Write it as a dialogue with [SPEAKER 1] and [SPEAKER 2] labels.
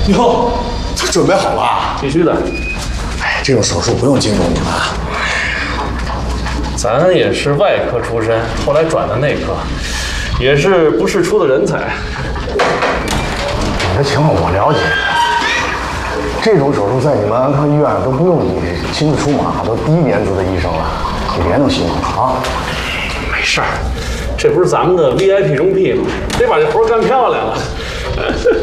[SPEAKER 1] 哟，这准备好了？
[SPEAKER 2] 必须的。
[SPEAKER 1] 哎，这种手术不用惊动你们。
[SPEAKER 2] 咱也是外科出身，后来转的内科，也是不世出的人才。
[SPEAKER 1] 你的情况我了解。这种手术在你们安康医院都不用你亲自出马，都低年资的医生了，你别那么辛苦啊。
[SPEAKER 2] 没事儿，这不是咱们的 VIP 中 P 吗？得把这活干漂亮了。